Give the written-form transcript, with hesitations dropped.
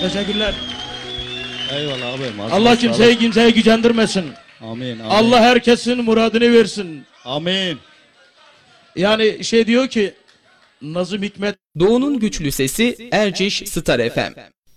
Teşekkürler. Eyvallah abi. Allah kimseyi gücendirmesin. Amin, amin. Allah herkesin muradını versin. Amin. Yani diyor ki Nazım Hikmet Doğu'nun güçlü sesi Erciş Star FM.